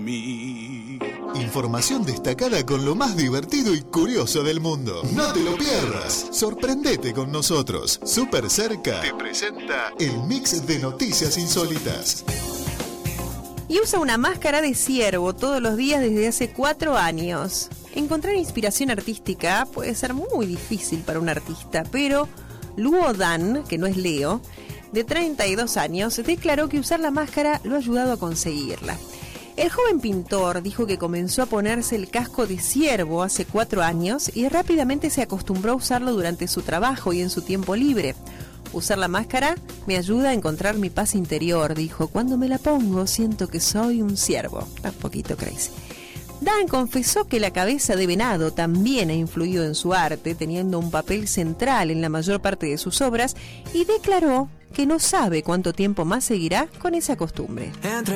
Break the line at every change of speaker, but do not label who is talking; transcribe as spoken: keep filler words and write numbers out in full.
mí.
Información destacada con lo más divertido y curioso del mundo. No te lo pierdas. Sorprendete con nosotros. Súper Cerca te presenta el mix de noticias insólitas.
Y usa una máscara de ciervo todos los días desde hace cuatro años. Encontrar inspiración artística puede ser muy difícil para un artista, pero Luo Dan, que no es Leo, de treinta y dos años, declaró que usar la máscara lo ha ayudado a conseguirla. El joven pintor dijo que comenzó a ponerse el casco de ciervo hace cuatro años y rápidamente se acostumbró a usarlo durante su trabajo y en su tiempo libre. Usar la máscara me ayuda a encontrar mi paz interior, dijo. Cuando me la pongo siento que soy un ciervo. Un poquito crazy. Dan confesó que la cabeza de venado también ha influido en su arte, teniendo un papel central en la mayor parte de sus obras, y declaró que no sabe cuánto tiempo más seguirá con esa costumbre.
Entre